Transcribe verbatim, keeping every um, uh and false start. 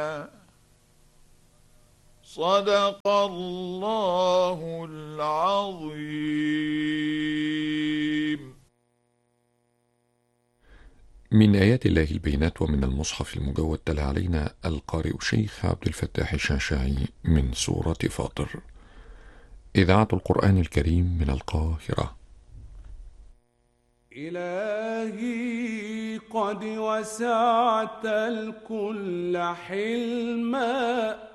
صدق الله العظيم. من آيات الله البينات ومن المصحف المجود تلا علينا القارئ الشيخ عبد الفتاح الشعشاعي من سورة فاطر. إذاعة القرآن الكريم من القاهرة. إلهي قد وسعت الكل حلما